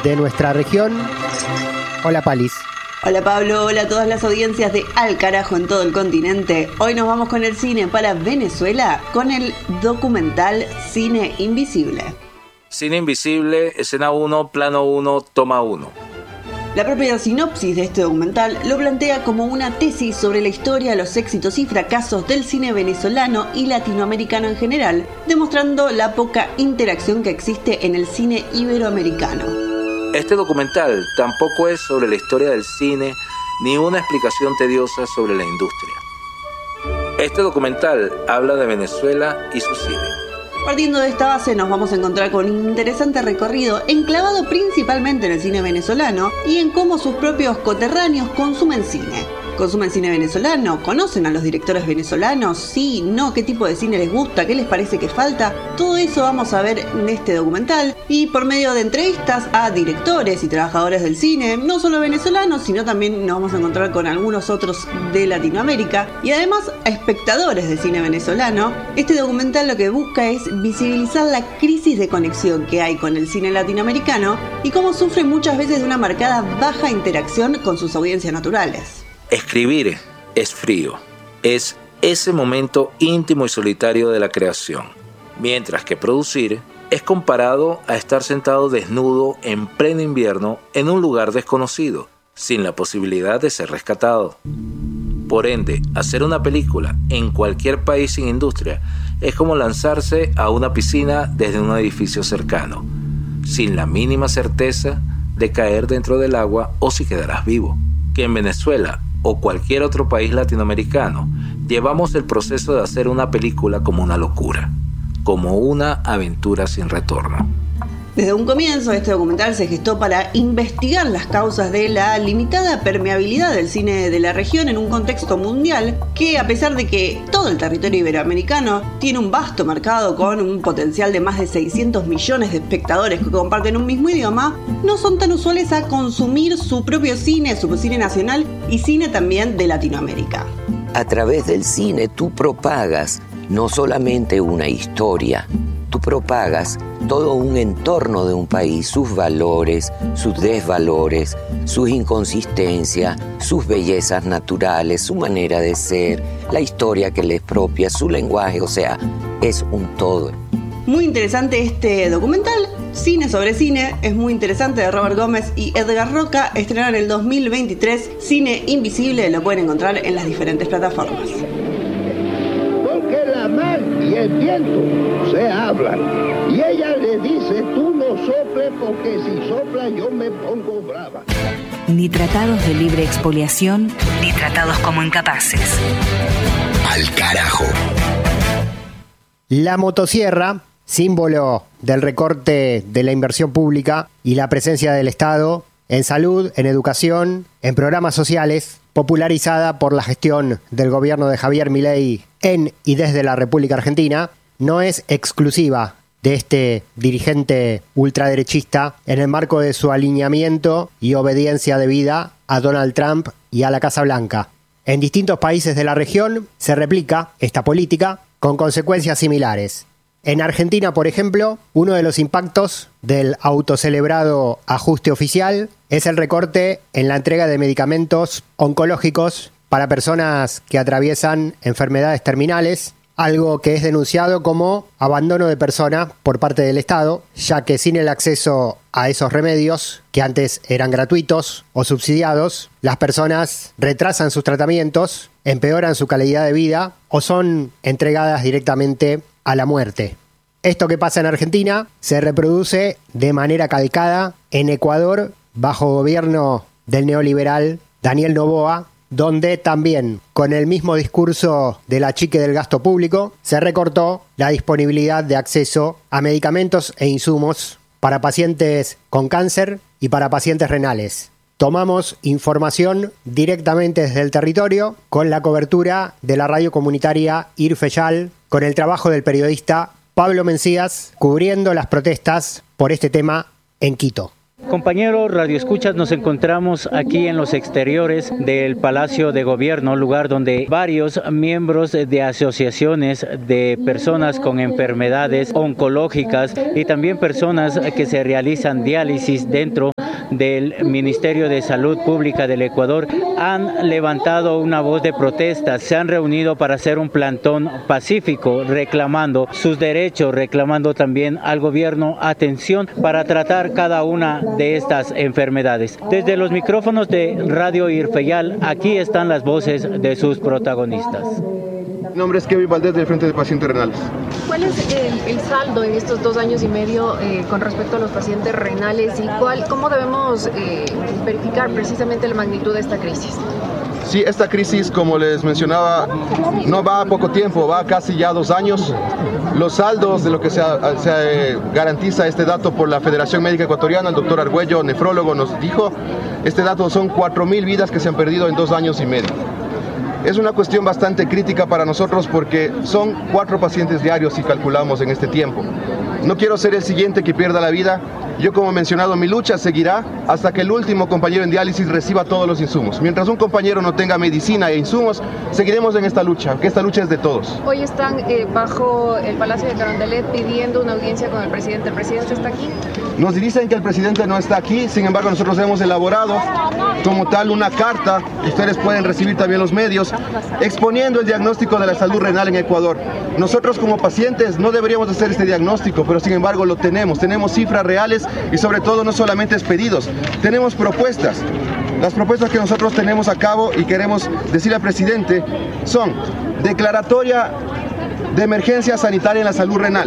de nuestra región. Hola Palis. Hola Pablo, hola a todas las audiencias de Al Carajo en todo el continente. Hoy nos vamos con el cine para Venezuela con el documental Cine Invisible. Cine Invisible, escena 1, plano 1, toma 1. La propia sinopsis de este documental lo plantea como una tesis sobre la historia, los éxitos y fracasos del cine venezolano y latinoamericano en general, demostrando la poca interacción que existe en el cine iberoamericano. Este documental tampoco es sobre la historia del cine ni una explicación tediosa sobre la industria. Este documental habla de Venezuela y su cine. Partiendo de esta base nos vamos a encontrar con un interesante recorrido enclavado principalmente en el cine venezolano y en cómo sus propios coterráneos consumen cine. ¿Consumen cine venezolano? ¿Conocen a los directores venezolanos? ¿Sí? ¿No? ¿Qué tipo de cine les gusta? ¿Qué les parece que falta? Todo eso vamos a ver en este documental y por medio de entrevistas a directores y trabajadores del cine, no solo venezolanos, sino también nos vamos a encontrar con algunos otros de Latinoamérica y además a espectadores de cine venezolano. Este documental lo que busca es visibilizar la crisis de conexión que hay con el cine latinoamericano y cómo sufre muchas veces de una marcada baja interacción con sus audiencias naturales. Escribir es frío, es ese momento íntimo y solitario de la creación, mientras que producir es comparado a estar sentado desnudo en pleno invierno en un lugar desconocido, sin la posibilidad de ser rescatado. Por ende, hacer una película en cualquier país sin industria es como lanzarse a una piscina desde un edificio cercano, sin la mínima certeza de caer dentro del agua o si quedarás vivo. Que en Venezuela o cualquier otro país latinoamericano, llevamos el proceso de hacer una película como una locura, como una aventura sin retorno. Desde un comienzo, este documental se gestó para investigar las causas de la limitada permeabilidad del cine de la región en un contexto mundial que, a pesar de que todo el territorio iberoamericano tiene un vasto mercado con un potencial de más de 600 millones de espectadores que comparten un mismo idioma, no son tan usuales a consumir su propio cine, su cine nacional y cine también de Latinoamérica. A través del cine tú propagas no solamente una historia, tú propagas todo un entorno de un país, sus valores, sus desvalores, sus inconsistencias, sus bellezas naturales, su manera de ser, la historia que les propia, su lenguaje, o sea, es un todo. Muy interesante este documental, Cine sobre Cine, es muy interesante, de Robert Gómez y Edgar Roca, estrenado en el 2023, Cine Invisible, lo pueden encontrar en las diferentes plataformas. Porque la mar y el viento se hablan. Y ella le dice, tú no soples porque si sopla yo me pongo brava. Ni tratados de libre expoliación, ni tratados como incapaces. Al carajo. La motosierra, símbolo del recorte de la inversión pública y la presencia del Estado en salud, en educación, en programas sociales, popularizada por la gestión del gobierno de Javier Milei en y desde la República Argentina, no es exclusiva de este dirigente ultraderechista en el marco de su alineamiento y obediencia debida a Donald Trump y a la Casa Blanca. En distintos países de la región se replica esta política con consecuencias similares. En Argentina, por ejemplo, uno de los impactos del autocelebrado ajuste oficial es el recorte en la entrega de medicamentos oncológicos para personas que atraviesan enfermedades terminales, algo que es denunciado como abandono de persona por parte del Estado, ya que sin el acceso a esos remedios, que antes eran gratuitos o subsidiados, las personas retrasan sus tratamientos, empeoran su calidad de vida o son entregadas directamente a la muerte. Esto que pasa en Argentina se reproduce de manera calcada en Ecuador bajo gobierno del neoliberal Daniel Noboa, donde también, con el mismo discurso del achique del gasto público, se recortó la disponibilidad de acceso a medicamentos e insumos para pacientes con cáncer y para pacientes renales. Tomamos información directamente desde el territorio con la cobertura de la radio comunitaria Irfeyal, con el trabajo del periodista Pablo Mencías, cubriendo las protestas por este tema en Quito. Compañeros radioescuchas, nos encontramos aquí en los exteriores del Palacio de Gobierno, lugar donde varios miembros de asociaciones de personas con enfermedades oncológicas y también personas que se realizan diálisis dentro del Ministerio de Salud Pública del Ecuador han levantado una voz de protesta. Se han reunido para hacer un plantón pacífico reclamando sus derechos, reclamando también al gobierno atención para tratar cada una de estas enfermedades. Desde los micrófonos de Radio Irfeyal, aquí están las voces de sus protagonistas. Mi nombre es Kevin Valdés del Frente de Pacientes Renales. ¿Cuál es el saldo en estos 2 años y medio con respecto a los pacientes renales y cómo debemos verificar precisamente la magnitud de esta crisis? Sí, esta crisis, como les mencionaba, no va a poco tiempo, va casi ya 2 años. Los saldos de lo que se garantiza este dato por la Federación Médica Ecuatoriana, el doctor Argüello, nefrólogo, nos dijo, este dato son 4.000 vidas que se han perdido en 2 años y medio. Es una cuestión bastante crítica para nosotros porque son 4 pacientes diarios si calculamos en este tiempo. No quiero ser el siguiente que pierda la vida. Yo, como he mencionado, mi lucha seguirá hasta que el último compañero en diálisis reciba todos los insumos. Mientras un compañero no tenga medicina e insumos, seguiremos en esta lucha, que esta lucha es de todos. Hoy están bajo el Palacio de Carondelet pidiendo una audiencia con el presidente. ¿El presidente está aquí? Nos dicen que el presidente no está aquí, sin embargo nosotros hemos elaborado como tal una carta, ustedes pueden recibir también los medios, exponiendo el diagnóstico de la salud renal en Ecuador. Nosotros como pacientes no deberíamos hacer este diagnóstico, pero sin embargo lo tenemos cifras reales y sobre todo no solamente pedidos, tenemos propuestas. Las propuestas que nosotros tenemos a cabo y queremos decir al presidente son declaratoria de emergencia sanitaria en la salud renal,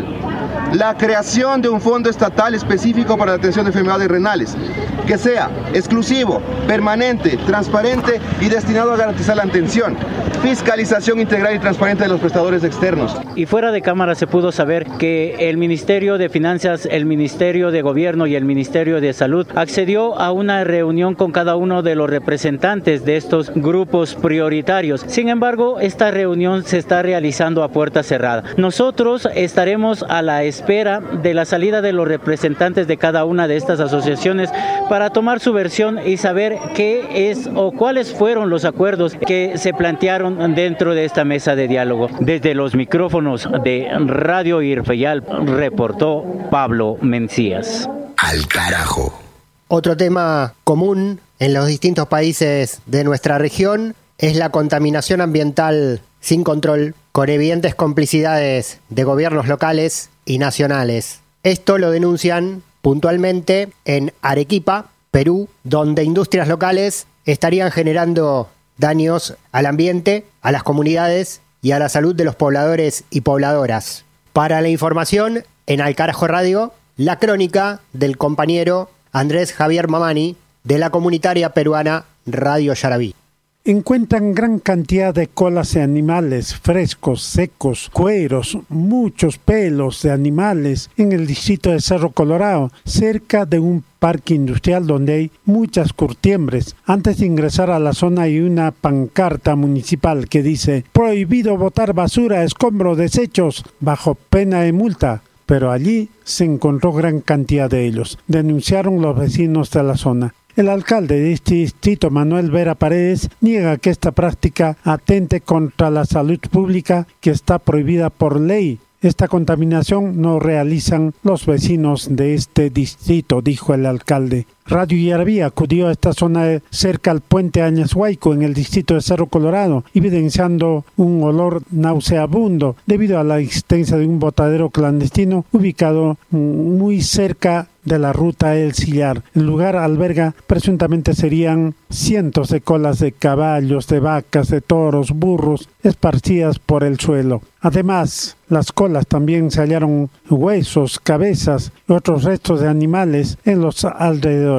la creación de un fondo estatal específico para la atención de enfermedades renales, que sea exclusivo, permanente, transparente y destinado a garantizar la atención, fiscalización integral y transparente de los prestadores externos. Y fuera de cámara se pudo saber que el Ministerio de Finanzas, el Ministerio de Gobierno y el Ministerio de Salud accedió a una reunión con cada uno de los representantes de estos grupos prioritarios. Sin embargo, esta reunión se está realizando a puerta cerrada. Nosotros estaremos a la espera de la salida de los representantes de cada una de estas asociaciones para tomar su versión y saber qué es o cuáles fueron los acuerdos que se plantearon dentro de esta mesa de diálogo. Desde los micrófonos de Radio Irfeyal reportó Pablo Mencías. Al carajo. Otro tema común en los distintos países de nuestra región es la contaminación ambiental sin control, con evidentes complicidades de gobiernos locales y nacionales. Esto lo denuncian puntualmente en Arequipa, Perú, donde industrias locales estarían generando daños al ambiente, a las comunidades y a la salud de los pobladores y pobladoras. Para la información, en Al Carajo Radio, la crónica del compañero Andrés Javier Mamani de la comunitaria peruana Radio Yarabí. Encuentran gran cantidad de colas de animales frescos, secos, cueros, muchos pelos de animales en el distrito de Cerro Colorado, cerca de un parque industrial donde hay muchas curtiembres. Antes de ingresar a la zona hay una pancarta municipal que dice: prohibido botar basura, escombros, desechos, bajo pena de multa. Pero allí se encontró gran cantidad de ellos, denunciaron los vecinos de la zona. El alcalde de este distrito, Manuel Vera Paredes, niega que esta práctica atente contra la salud pública que está prohibida por ley. Esta contaminación no realizan los vecinos de este distrito, dijo el alcalde. Radio Yarabí acudió a esta zona cerca al puente Añashuayco en el distrito de Cerro Colorado, evidenciando un olor nauseabundo debido a la existencia de un botadero clandestino ubicado muy cerca de la ruta El Sillar. El lugar alberga presuntamente serían cientos de colas de caballos, de vacas, de toros, burros, esparcidas por el suelo. Además, las colas también se hallaron huesos, cabezas y otros restos de animales en los alrededores.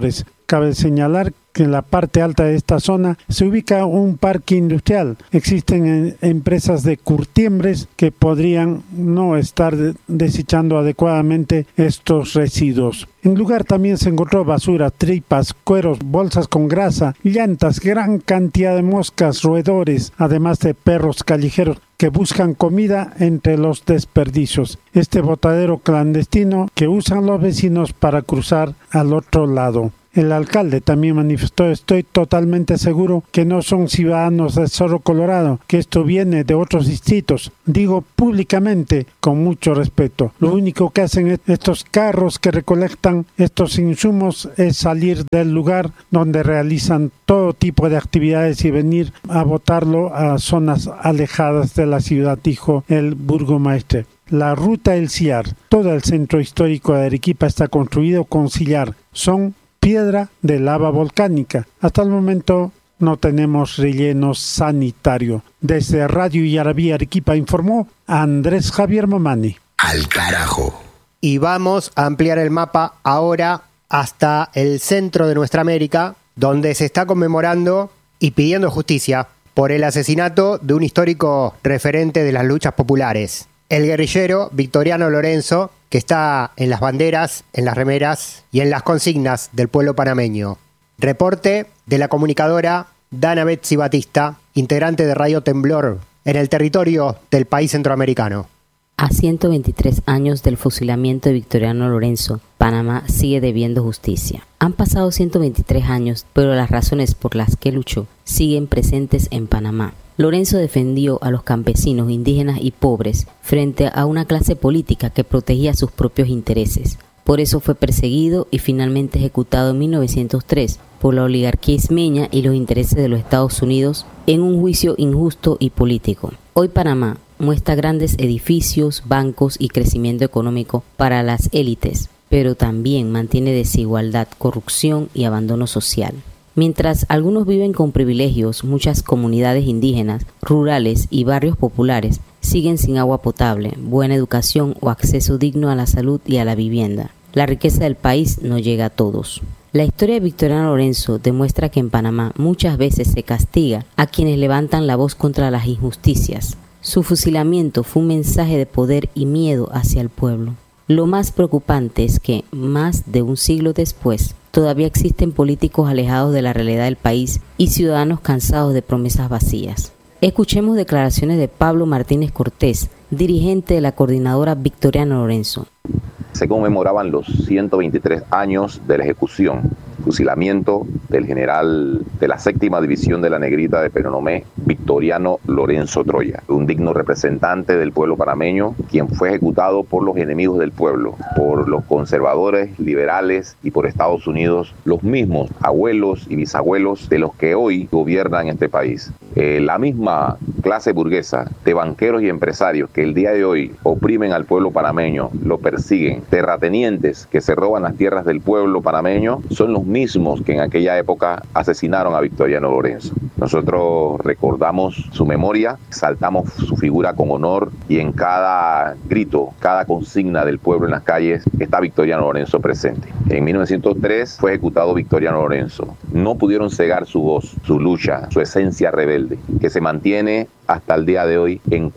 Cabe señalar que en la parte alta de esta zona se ubica un parque industrial. Existen empresas de curtiembres que podrían no estar desechando adecuadamente estos residuos. En el lugar también se encontró basura, tripas, cueros, bolsas con grasa, llantas, gran cantidad de moscas, roedores, además de perros callejeros que buscan comida entre los desperdicios. Este botadero clandestino que usan los vecinos para cruzar al otro lado. El alcalde también manifestó: estoy totalmente seguro que no son ciudadanos de Cerro Colorado, que esto viene de otros distritos. Digo públicamente, con mucho respeto. Lo único que hacen estos carros que recolectan estos insumos es salir del lugar donde realizan todo tipo de actividades y venir a botarlo a zonas alejadas de la ciudad, dijo el burgomaestre. La ruta El Sillar, todo el centro histórico de Arequipa está construido con sillar. Son piedra de lava volcánica. Hasta el momento no tenemos relleno sanitario. Desde Radio Yarabí Arequipa informó Andrés Javier Mamani. Al carajo. Y vamos a ampliar el mapa ahora hasta el centro de nuestra América, donde se está conmemorando y pidiendo justicia por el asesinato de un histórico referente de las luchas populares, el guerrillero Victoriano Lorenzo, que está en las banderas, en las remeras y en las consignas del pueblo panameño. Reporte de la comunicadora Dana Betsy Batista, integrante de Radio Temblor, en el territorio del país centroamericano. A 123 años del fusilamiento de Victoriano Lorenzo, Panamá sigue debiendo justicia. Han pasado 123 años, pero las razones por las que luchó siguen presentes en Panamá. Lorenzo defendió a los campesinos, indígenas y pobres frente a una clase política que protegía sus propios intereses. Por eso fue perseguido y finalmente ejecutado en 1903 por la oligarquía ismeña y los intereses de los Estados Unidos en un juicio injusto y político. Hoy Panamá muestra grandes edificios, bancos y crecimiento económico para las élites, pero también mantiene desigualdad, corrupción y abandono social. Mientras algunos viven con privilegios, muchas comunidades indígenas, rurales y barrios populares siguen sin agua potable, buena educación o acceso digno a la salud y a la vivienda. La riqueza del país no llega a todos. La historia de Victoriano Lorenzo demuestra que en Panamá muchas veces se castiga a quienes levantan la voz contra las injusticias. Su fusilamiento fue un mensaje de poder y miedo hacia el pueblo. Lo más preocupante es que, más de un siglo después, todavía existen políticos alejados de la realidad del país y ciudadanos cansados de promesas vacías. Escuchemos declaraciones de Pablo Martínez Cortés, dirigente de la coordinadora Victoriano Lorenzo. Se conmemoraban los 123 años de la ejecución, fusilamiento del general de la 7ª División de la Negrita de Penonomé, Victoriano Lorenzo Troya, un digno representante del pueblo panameño, quien fue ejecutado por los enemigos del pueblo, por los conservadores, liberales y por Estados Unidos, los mismos abuelos y bisabuelos de los que hoy gobiernan este país. La misma clase burguesa de banqueros y empresarios que el día de hoy oprimen al pueblo panameño, lo persiguen, terratenientes que se roban las tierras del pueblo panameño, son los mismos que en aquella época asesinaron a Victoriano Lorenzo. Nosotros recordamos su memoria, exaltamos su figura con honor y en cada grito, cada consigna del pueblo en las calles está Victoriano Lorenzo presente. En 1903 fue ejecutado Victoriano Lorenzo. No pudieron cegar su voz, su lucha, su esencia rebelde, que se mantiene hasta el día de hoy en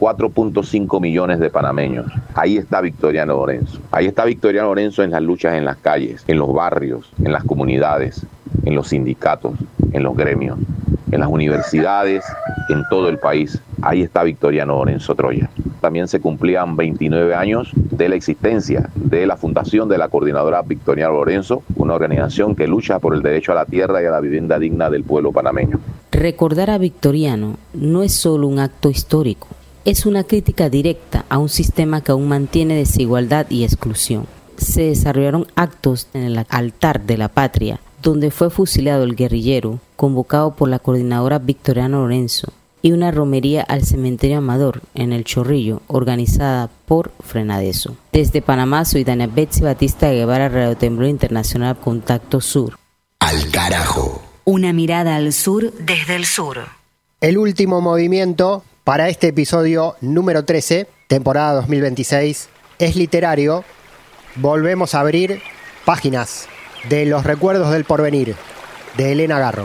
4.5 millones de panameños. Ahí está Victoriano Lorenzo. Ahí está Victoriano Lorenzo en las luchas en las calles, en los barrios, en las comunidades, en los sindicatos, en los gremios, en las universidades, en todo el país. Ahí está Victoriano Lorenzo Troya. También se cumplían 29 años de la existencia de la fundación de la Coordinadora Victoriano Lorenzo, una organización que lucha por el derecho a la tierra y a la vivienda digna del pueblo panameño. Recordar a Victoriano no es solo un acto histórico, es una crítica directa a un sistema que aún mantiene desigualdad y exclusión. Se desarrollaron actos en el altar de la patria, donde fue fusilado el guerrillero, convocado por la Coordinadora Victoriano Lorenzo, y una romería al cementerio Amador, en El Chorrillo, organizada por Frenadeso. Desde Panamá, soy Dana Betsy Batista de Guevara, Radio Temblor Internacional, Contacto Sur. Al carajo. Una mirada al sur desde el sur. El último movimiento para este episodio número 13, temporada 2026, es literario. Volvemos a abrir páginas de Los recuerdos del porvenir, de Elena Garro.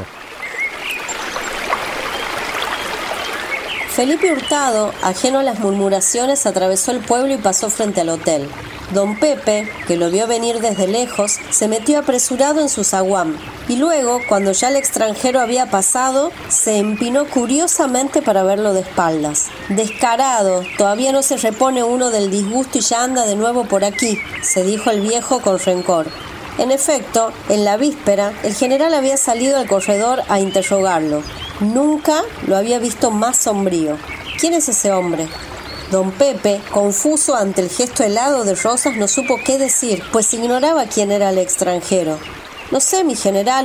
Felipe Hurtado, ajeno a las murmuraciones, atravesó el pueblo y pasó frente al hotel. Don Pepe, que lo vio venir desde lejos, se metió apresurado en su zaguán y luego, cuando ya el extranjero había pasado, se empinó curiosamente para verlo de espaldas. Descarado, todavía no se repone uno del disgusto y ya anda de nuevo por aquí, se dijo el viejo con rencor. En efecto, en la víspera, el general había salido al corredor a interrogarlo. Nunca lo había visto más sombrío. ¿Quién es ese hombre? Don Pepe, confuso ante el gesto helado de Rosas, no supo qué decir, pues ignoraba quién era el extranjero. No sé, mi general,